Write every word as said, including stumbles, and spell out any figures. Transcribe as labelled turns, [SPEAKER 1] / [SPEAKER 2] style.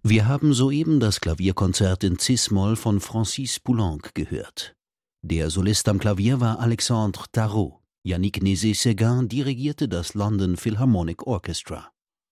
[SPEAKER 1] Wir haben soeben das Klavierkonzert in Cis-Moll von Francis Poulenc gehört. Der Solist am Klavier war Alexandre Tarot. Yannick Nézet-Séguin dirigierte das London Philharmonic Orchestra.